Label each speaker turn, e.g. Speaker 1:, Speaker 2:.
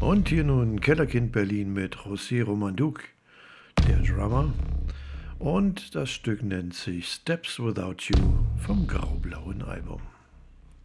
Speaker 1: Und hier nun Kellerkind Berlin mit José Romanduc, der Drummer. Und das Stück nennt sich Steps Without You vom Grau-Blauen Album.